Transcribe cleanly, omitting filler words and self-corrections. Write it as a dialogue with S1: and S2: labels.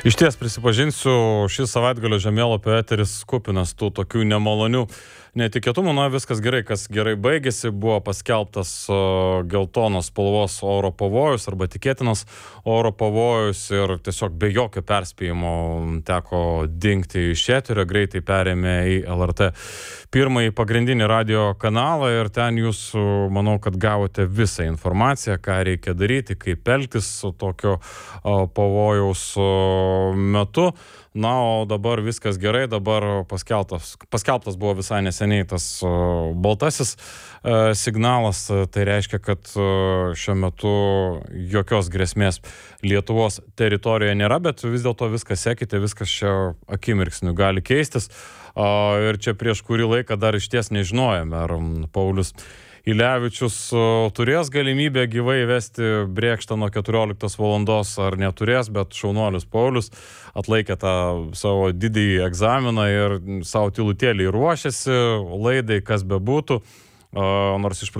S1: Išties prisipažinsiu, šis savaitgalio žemėlapio eteris kupinas tų tokių nemalonių netikėtumų. Na, viskas gerai, kas gerai baigėsi, buvo paskelbtas geltonos spalvos oro pavojus arba tikėtinas oro pavojus ir tiesiog be jokio perspėjimo teko dingti iš eterio, greitai perėmė į LRT pirmąjį pagrindinį radio kanalą ir ten jūs, manau, kad gavote visą informaciją, ką reikia daryti, kaip elgtis su tokio pavojaus metu. Na, o dabar viskas gerai, dabar paskelbtas buvo visai neseniai tas baltasis signalas, tai reiškia, kad šiuo metu jokios grėsmės Lietuvos teritorijoje nėra, bet vis dėlto viskas sekite, viskas čia akimirksniu gali keistis. Ir čia prieš kurį laiką dar išties nežinojame, ar Paulius Ilevičius turės galimybę gyvai vesti Brėkštą nuo 14 valandos ar neturės, bet šaunuolis Paulius atlaikė tą savo didįjį egzaminą ir savo tylutėlį ruošiasi laidai, kas bebūtų, nors iš